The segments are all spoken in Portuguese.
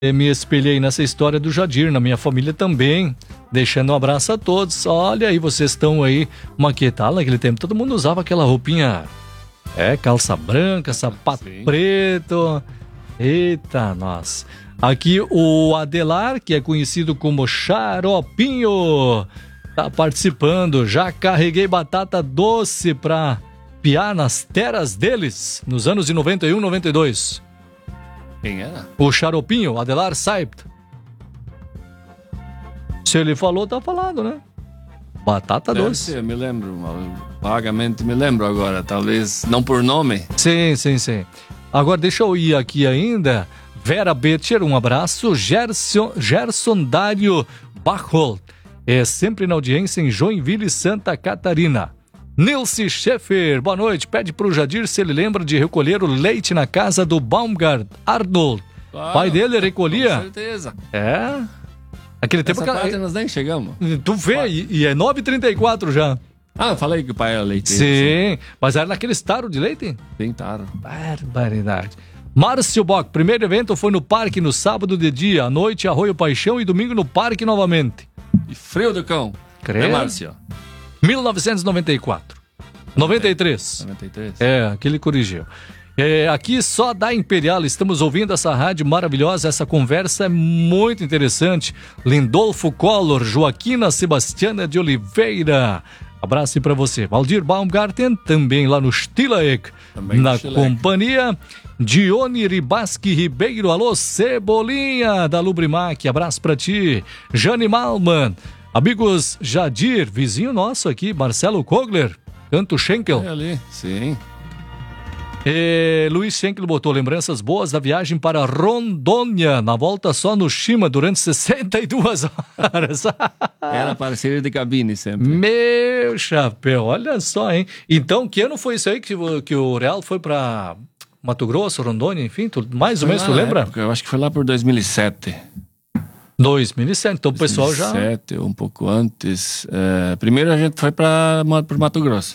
Me espelhei nessa história do Jadir, na minha família também. Deixando um abraço a todos. Olha aí, vocês estão aí maquetados naquele tempo. Todo mundo usava aquela roupinha, calça branca, sapato preto. Eita, nossa. Aqui o Adelar, que é conhecido como Xaropinho, tá participando. Já carreguei batata doce pra piar nas terras deles, nos anos de 91, 92. Quem era? O Xaropinho, Adelar Saipt. Se ele falou, tá falado, né? Batata doce. Eu me lembro, vagamente me lembro agora, talvez não por nome. Sim. Agora deixa eu ir aqui ainda. Vera Betcher, um abraço. Gerson Dário Bachol, é sempre na audiência em Joinville, Santa Catarina. Nilce Schaeffer, boa noite. Pede pro Jadir se ele lembra de recolher o leite na casa do Baumgart Arnold. Claro, Pai dele recolhia? Com certeza. Aquele tempo essa parte nós nem chegamos. Tu vê, e é 9h34 já. Eu falei que o pai era leiteiro. Sim, mas era naquele taro de leite? Sim, taro. Barbaridade. Márcio Bock, primeiro evento foi no parque no sábado de dia, à noite Arroio Paixão e domingo no parque novamente. E frio do cão. Creio. Márcio? 1994. 93. Aquele corrigiu. Aqui só da Imperial, estamos ouvindo essa rádio maravilhosa, essa conversa é muito interessante. Lindolfo Collor, Joaquina Sebastiana de Oliveira. Abraço para você. Valdir Baumgarten, também lá no Stilaek, na companhia. Dione Ribaski Ribeiro, alô Cebolinha da Lubrimac, abraço para ti. Jane Malman, amigos Jadir, vizinho nosso aqui, Marcelo Kogler, Canto Schenkel. É ali, sim. Luiz Schenkel botou lembranças boas da viagem para Rondônia, na volta só no Shima durante 62 horas. Era parceiro de cabine sempre. Meu chapéu, olha só, hein? Então, que ano foi isso aí que o Real foi para Mato Grosso, Rondônia, enfim, mais ou menos, tu lembra? Eu acho que foi lá por 2007. 2007, então o pessoal já... 2007, um pouco antes. Primeiro a gente foi para Mato Grosso.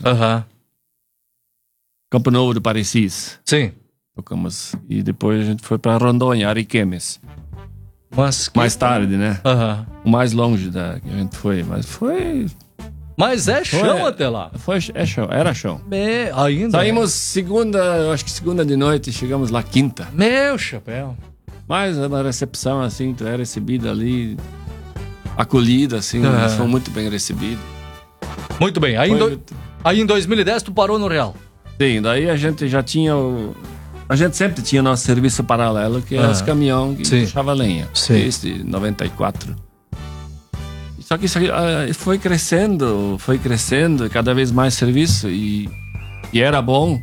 Campo Novo do Parecis. Sim. Tocamos. E depois a gente foi para Rondônia, Ariquemes. Mais tarde, né? O mais longe que a gente foi. Mas é chão até lá. Era chão. Ainda. Saímos segunda de noite e chegamos lá quinta. Meu chapéu. Mas a recepção, assim, tu é recebido ali, acolhido, assim, foi muito bem recebido. Muito bem. Aí em 2010 tu parou no Real. Sim, daí a gente já tinha a gente sempre tinha nosso serviço paralelo, que é os caminhões que deixava lenha. Desde 94. Só que isso foi crescendo, cada vez mais serviço e era bom.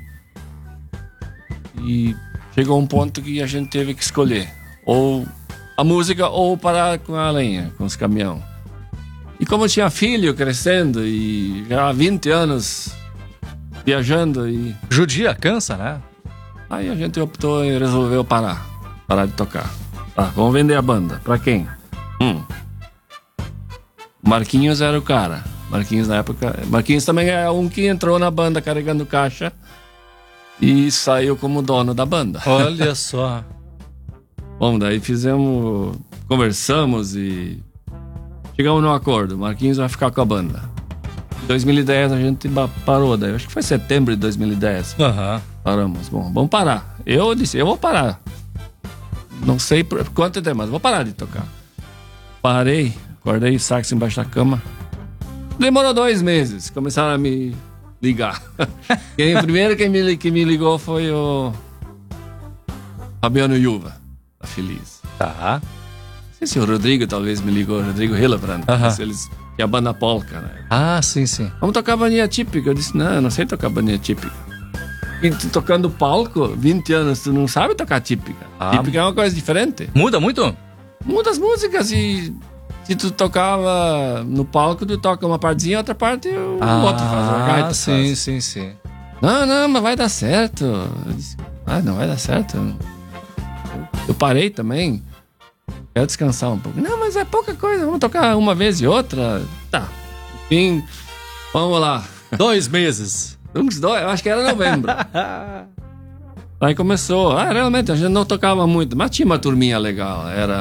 E chegou um ponto que a gente teve que escolher ou a música ou parar com a lenha, com os caminhões. E como tinha filho crescendo e já há 20 anos viajando e... Judia, cansa, né? Aí a gente optou e resolveu parar de tocar. Vamos vender a banda. Pra quem? Marquinhos era o cara. Marquinhos na época... Marquinhos também é um que entrou na banda carregando caixa e saiu como dono da banda. Olha só. Bom, daí conversamos e chegamos num acordo. Marquinhos vai ficar com a banda. Em 2010 a gente parou, daí acho que foi setembro de 2010. Paramos. Bom, vamos parar. Eu disse, eu vou parar. Não sei por quanto tempo, mas vou parar de tocar. Parei, acordei, sax embaixo da cama. Demorou 2 meses, começaram a me ligar. O primeiro que me ligou foi o Fabiano Yuva, da Feliz. Tá. Não sei se o Rodrigo talvez me ligou, o Rodrigo Hillebrand. Eles tinham a banda polka, né? Sim. Vamos tocar baninha típica. Eu disse, não, eu não sei tocar baninha típica. E tu tocando palco, 20 anos, tu não sabe tocar típica. Típica é uma coisa diferente. Muda muito? Muda as músicas e... Se tu tocava no palco, tu toca uma partezinha, outra parte o outro faz. A gaita sim. Não, mas vai dar certo. Eu disse, não vai dar certo. Eu parei também. Quero descansar um pouco. Não, mas é pouca coisa. Vamos tocar uma vez e outra. Tá. Enfim, vamos lá. 2 meses. Uns 2, eu acho que era novembro. Aí começou. Realmente, a gente não tocava muito, mas tinha uma turminha legal. Era